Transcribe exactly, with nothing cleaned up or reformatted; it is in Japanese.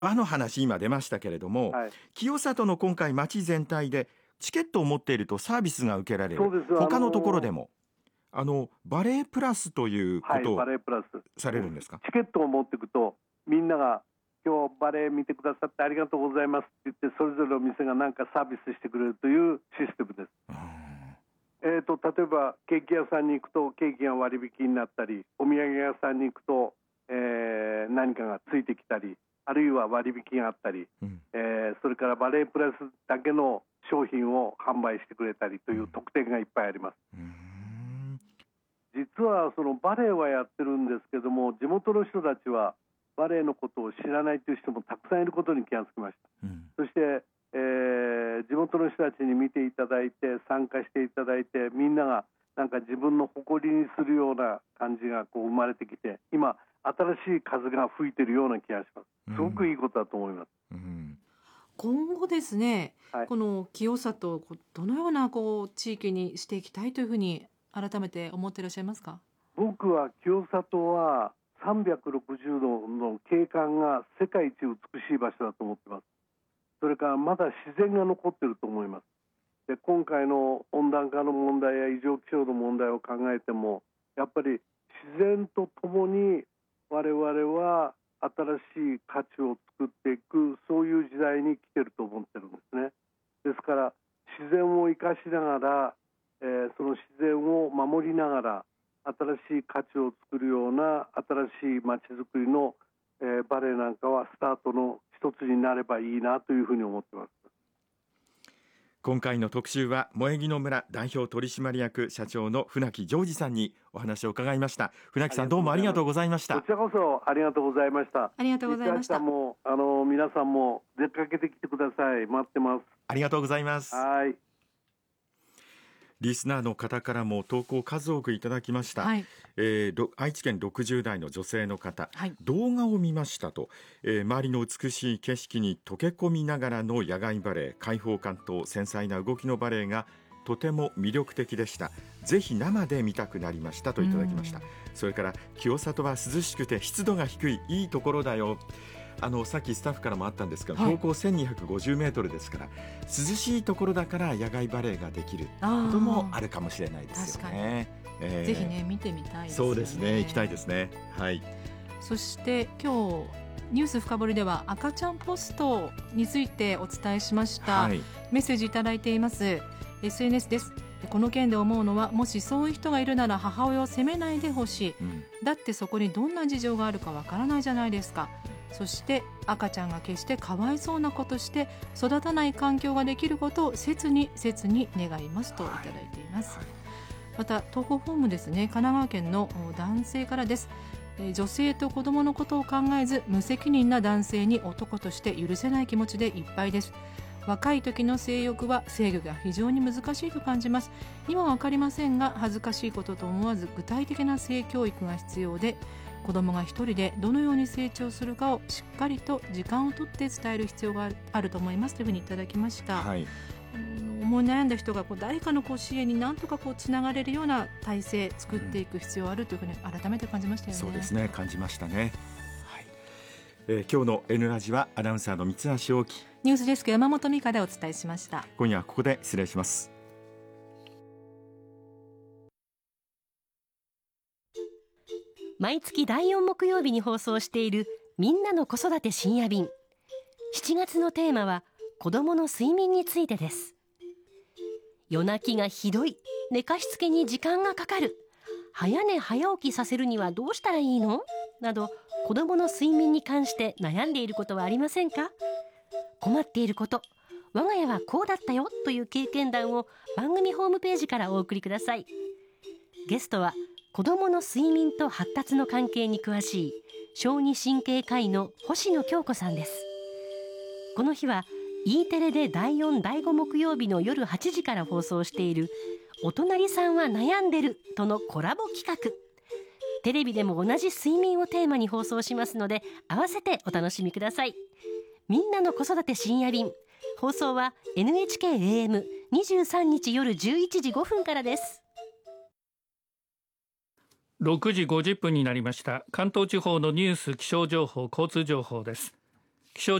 和の話今出ましたけれども、はい、清里の今回町全体でチケットを持っているとサービスが受けられる。他のところでもあのバレープラスということをされるんですか？ チケットを持っていくとみんなが今日バレー見てくださってありがとうございますって言ってそれぞれの店が何かサービスしてくれるというシステムです。えーと例えばケーキ屋さんに行くとケーキが割引になったり、お土産屋さんに行くと、えー、何かがついてきたり、あるいは割引があったり、うん、えー、それからバレープラスだけの商品を販売してくれたりという特典がいっぱいあります。うん、実はそのバレーはやってるんですけども、地元の人たちはバレーのことを知らないという人もたくさんいることに気がつきました。うん、そして、えー、地元の人たちに見ていただいて参加していただいて、みんながなんか自分の誇りにするような感じがこう生まれてきて、今新しい風が吹いているような気がします。すごくいいことだと思います。うんうん、 今後ですね、はい、この清里をどのようなこう地域にしていきたいというふうに改めて思っていらっしゃいますか？ 僕は清里はさんびゃくろくじゅうどの景観が世界一美しい場所だと思っています。それからまだ自然が残っていると思います。で、今回の温暖化の問題や異常気象の問題を考えても、やっぱり自然とともに我々は新しい価値を作っていく、そういう時代に来ていると思ってるんですね。ですから自然を生かしながら、えー、その自然を守りながら新しい価値を作るような新しい街づくりの、えー、バレエなんかはスタートの一つになればいいなというふうに思ってます。 今回の特集は萌木の村代表取締役社長の船木ジョージさんにお話を伺いました。船木さん、どうもありがとうございました。 こちらこそありがとうございました。 ありがとうございました。 もうあの皆さんも出かけてきてください。待ってます。 ありがとうございます。 はい。 リスナーの方からも投稿数多くいただきました。はい、えー、愛知県ろくじゅう代の女性の方、はい、動画を見ましたと、えー、周りの美しい景色に溶け込みながらの野外バレエ、開放感と繊細な動きのバレエがとても魅力的でした。ぜひ生で見たくなりましたといただきました。それから清里は涼しくて湿度が低いいいところだよ。あのさっきスタッフからもあったんですが、はい、標高せんにひゃくごじゅうメートルですから涼しいところだから野外バレエができることもあるかもしれないですよね。 えー、ぜひね見てみたいですよね。 そうですね、行きたいですね。はい。 そして今日ニュース深掘りでは赤ちゃんポストについてお伝えしました。はい、メッセージいただいています。 エスエヌエス です。この件で思うのは、もしそういう人がいるなら母親を責めないでほしい、うん、だってそこにどんな事情があるかわからないじゃないですか。そして赤ちゃんが決してかわいそうなことして育たない環境ができることを切に切に願いますといただいています。はいはい、また投稿フォームですね、神奈川県の男性からです。女性と子供のことを考えず無責任な男性に男として許せない気持ちでいっぱいです。若い時の性欲は制御が非常に難しいと感じます。今は分かりませんが恥ずかしいことと思わず具体的な性教育が必要で、子供が一人でどのように成長するかをしっかりと時間をとって伝える必要があると思いますというふうにいただきました。はい、思い悩んだ人がこう誰かのこう支援に何とかこうつながれるような体制作っていく必要があるというふうに改めて感じましたよね。 そうですね、感じましたね。はい、えー、今日の N ラジはアナウンサーの三橋大樹、 ニュースデスク山本美香でお伝えしました。 今夜はここで失礼します。 毎月だいよん木曜日に放送しているみんなの子育て深夜便。しちがつのテーマは子どもの睡眠についてです。夜泣きがひどい、寝かしつけに時間がかかる、早寝早起きさせるにはどうしたらいいのなど、子どもの睡眠に関して悩んでいることはありませんか？困っていること、我が家はこうだったよという経験談を番組ホームページからお送りください。ゲストは子どもの睡眠と発達の関係に詳しい小児神経科医の星野京子さんです。この日は E テレでだいよん、だいご木曜日の夜はちじから放送しているお隣さんは悩んでるとのコラボ企画。テレビでも同じ睡眠をテーマに放送しますので、合わせてお楽しみください。みんなの子育て深夜便、放送は エヌエイチケーエーエムにじゅうさんにち夜じゅういちじごふんからです。 ろくじごじゅっぷんになりました。関東地方のニュース、気象情報、交通情報です。